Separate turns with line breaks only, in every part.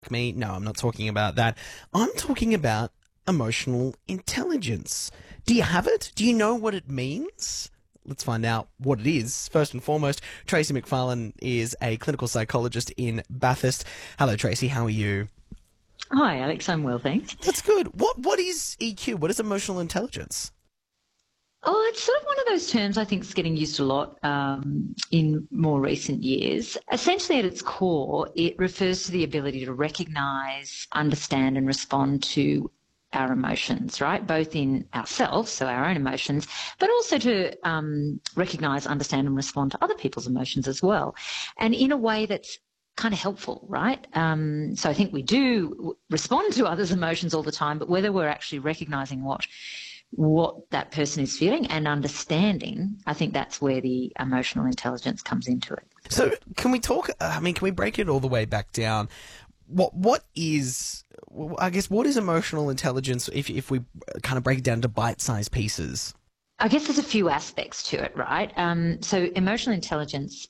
like me. No, I'm not talking about that. I'm talking about emotional intelligence. Do you have it? Do you know what it means? Let's find out what it is. First and foremost, Tracy McFarlane is a clinical psychologist in Bathurst. Hello, Tracy. How are you?
Hi, Alex. I'm well, thanks.
That's good. What is EQ? What is emotional intelligence?
Oh, it's sort of one of those terms I think is getting used a lot in more recent years. Essentially, at its core, it refers to the ability to recognise, understand and respond to our emotions, right? Both in ourselves, so our own emotions, but also to recognise, understand and respond to other people's emotions as well. And in a way that's kind of helpful, right? So I think we do respond to others' emotions all the time, but whether we're actually recognising what that person is feeling and understanding, I think that's where the emotional intelligence comes into it.
So can we talk, can we break it all the way back down? What is emotional intelligence if we kind of break it down to bite-sized pieces?
I guess there's a few aspects to it, right? So emotional intelligence,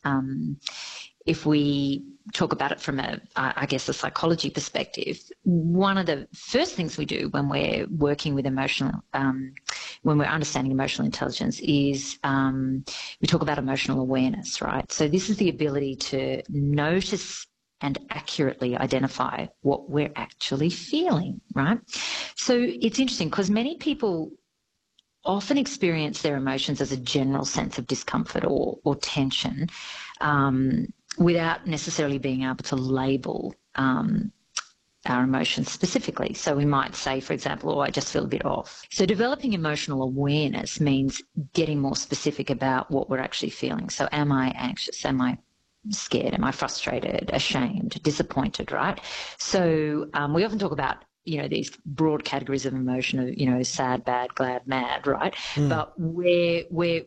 if we talk about it from a psychology perspective, one of the first things we do when we're working with when we're understanding emotional intelligence is we talk about emotional awareness, right? So this is the ability to notice and accurately identify what we're actually feeling, right? So it's interesting because many people often experience their emotions as a general sense of discomfort or tension, without necessarily being able to label our emotions specifically. So we might say, for example, oh, I just feel a bit off. So developing emotional awareness means getting more specific about what we're actually feeling. So am I anxious? Am I scared? Am I frustrated, ashamed, disappointed, right? So we often talk about these broad categories of emotion of, sad, bad, glad, mad, right? But when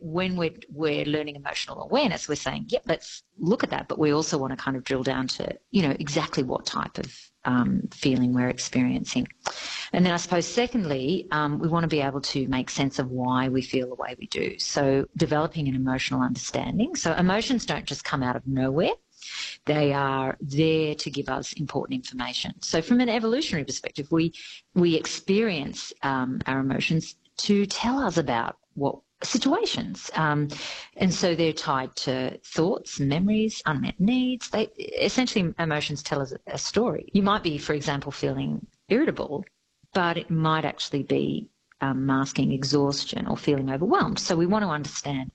we're learning emotional awareness, we're saying, yep, let's look at that. But we also want to kind of drill down to, exactly what type of feeling we're experiencing. And then I suppose secondly, we want to be able to make sense of why we feel the way we do. So developing an emotional understanding. So emotions don't just come out of nowhere. They are there to give us important information. So from an evolutionary perspective, we experience our emotions to tell us about what situations. And so they're tied to thoughts, memories, unmet needs. Essentially, emotions tell us a story. You might be, for example, feeling irritable, but it might actually be masking exhaustion or feeling overwhelmed. So we want to understand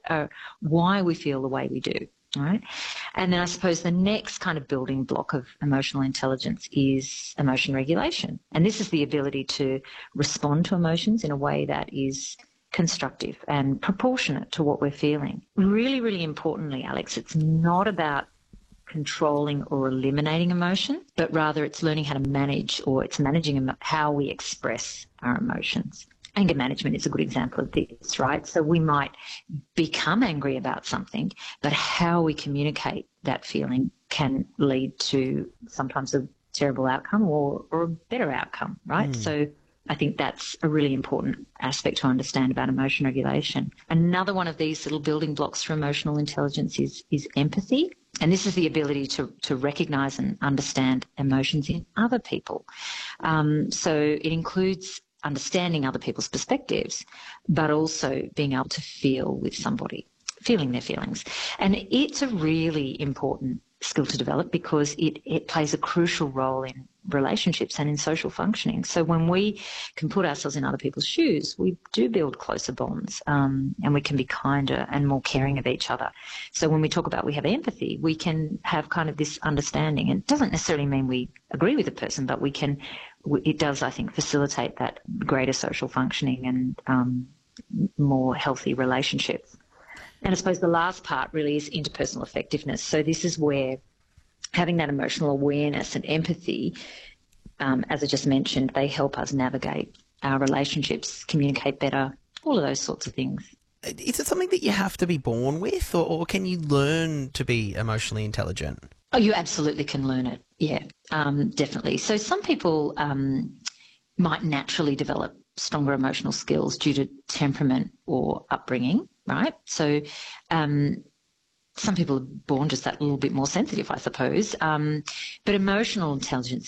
why we feel the way we do. All right. And then I suppose the next kind of building block of emotional intelligence is emotion regulation. And this is the ability to respond to emotions in a way that is constructive and proportionate to what we're feeling. Really, really importantly, Alex, it's not about controlling or eliminating emotion, but rather it's learning how to manage, or it's managing how we express our emotions. Anger management is a good example of this, right? So we might become angry about something, but how we communicate that feeling can lead to sometimes a terrible outcome or a better outcome, right? So I think that's a really important aspect to understand about emotion regulation. Another one of these little building blocks for emotional intelligence is empathy. And this is the ability to recognise and understand emotions in other people. So it includes understanding other people's perspectives, but also being able to feel with somebody, feeling their feelings. And it's a really important skill to develop because it plays a crucial role in relationships and in social functioning. So when we can put ourselves in other people's shoes, we do build closer bonds, and we can be kinder and more caring of each other. So when we talk about we have empathy, we can have kind of this understanding. And it doesn't necessarily mean we agree with the person, but it does, I think, facilitate that greater social functioning and more healthy relationships. And I suppose the last part really is interpersonal effectiveness. So this is where having that emotional awareness and empathy, as I just mentioned, they help us navigate our relationships, communicate better, all of those sorts of things.
Is it something that you have to be born with, or can you learn to be emotionally intelligent?
Oh, you absolutely can learn it. Yeah, definitely. So some people might naturally develop stronger emotional skills due to temperament or upbringing, right? So some people are born just that little bit more sensitive, I suppose. But emotional intelligence